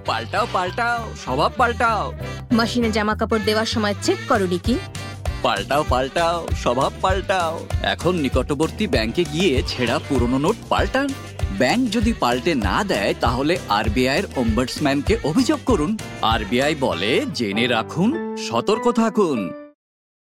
পাল্টাও পাল্টাও, স্বভাব পাল্টাও। মেশিনে জামা কাপড় দেওয়ার সময় চেক করোনি কি? পাল্টাও পাল্টাও, স্বভাব পাল্টাও। এখন নিকটবর্তী ব্যাংকে গিয়ে ছেঁড়া পুরনো নোট পাল্টান। ব্যাংক যদি পাল্টে না দেয় তাহলে আরবিআই এর ombudsman কে অভিযোগ করুন। আরবিআই বলে, জেনে রাখুন, সতর্ক থাকুন।